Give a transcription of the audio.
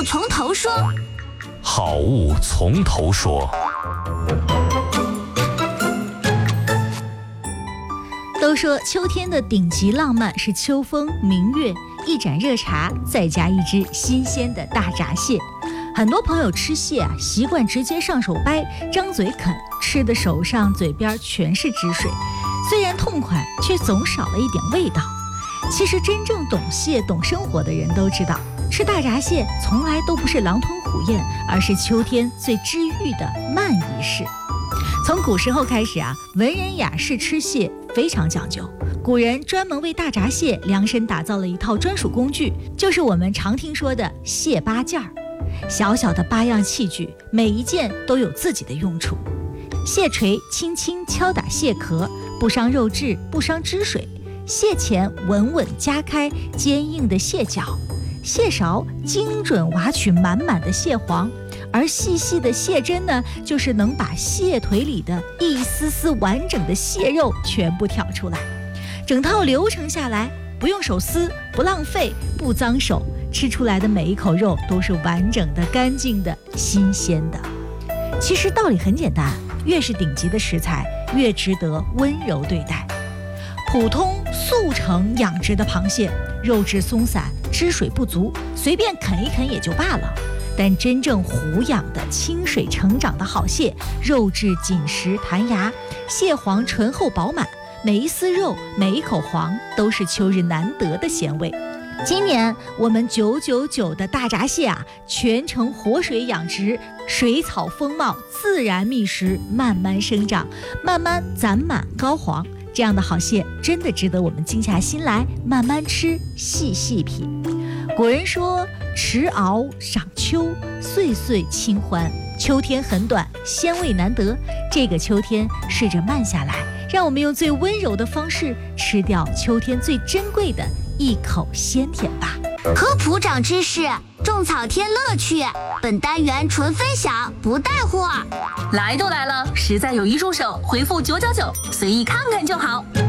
从头说。 好物从头说。 都说秋天的顶级浪漫是秋风、明月、一盏热茶，再加一只新鲜的大闸蟹。很多朋友吃蟹习惯直接上手掰，张嘴啃，吃的手上嘴边全是汁水，虽然痛快，却总少了一点味道。其实真正懂蟹、懂生活的人都知道，吃大闸蟹从来都不是狼吞虎咽，而是秋天最治愈的慢仪式。从古时候开始文人雅士吃蟹非常讲究。古人专门为大闸蟹量身打造了一套专属工具，就是我们常听说的蟹八件儿。小小的8样器具，每一件都有自己的用处。蟹锤轻轻敲打蟹壳，不伤肉质，不伤汁水。蟹钳稳稳夹开坚硬的蟹脚，蟹勺精准挖取满满的蟹黄，而细细的蟹针呢，就是能把蟹腿里的一丝丝完整的蟹肉全部挑出来。整套流程下来，不用手撕，不浪费，不脏手，吃出来的每一口肉都是完整的、干净的、新鲜的。其实道理很简单，越是顶级的食材，越值得温柔对待。普通速成养殖的螃蟹，肉质松散，汁水不足，随便啃一啃也就罢了。但真正虎养的清水成长的好蟹，肉质紧实弹牙，蟹黄醇厚饱满，每一丝肉，每一口黄都是秋日难得的鲜味。今年我们999的大闸蟹全程活水养殖，水草丰茂，自然觅食，慢慢生长，慢慢攒满膏黄。这样的好蟹真的值得我们静下心来慢慢吃，细细品。古人说，迟熬赏秋，岁岁清欢。秋天很短，鲜味难得，这个秋天试着慢下来，让我们用最温柔的方式吃掉秋天最珍贵的一口鲜甜吧。 科普长知识，种草添乐趣。本单元纯分享，不带货。 来都来了，实在有一入手，回复999，随意看看就好。